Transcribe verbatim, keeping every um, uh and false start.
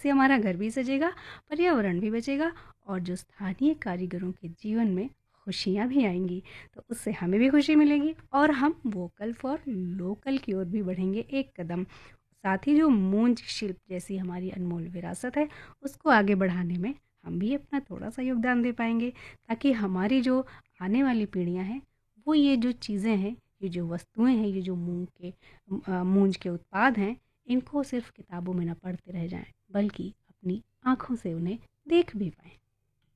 इससे हमारा घर भी सजेगा, पर्यावरण भी बचेगा और जो स्थानीय कारीगरों के जीवन में खुशियाँ भी आएंगी, तो उससे हमें भी खुशी मिलेगी और हम वोकल फॉर लोकल की ओर भी बढ़ेंगे एक कदम। साथ ही जो मूंज शिल्प जैसी हमारी अनमोल विरासत है, उसको आगे बढ़ाने में हम भी अपना थोड़ा सा योगदान दे पाएंगे, ताकि हमारी जो आने वाली पीढ़ियां हैं वो ये जो चीज़ें हैं, ये जो वस्तुएं हैं, ये जो मूंग के अ, मूंज के उत्पाद हैं, इनको सिर्फ किताबों में न पढ़ते रह जाएं, बल्कि अपनी आँखों से उन्हें देख भी पाएं।